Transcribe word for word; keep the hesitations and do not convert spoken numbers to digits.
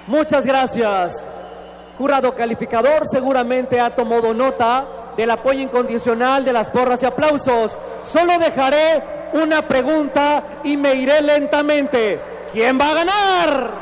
Muchas gracias. Jurado calificador seguramente ha tomado nota del apoyo incondicional, de las porras y aplausos. Solo dejaré una pregunta y me iré lentamente. ¿Quién va a ganar?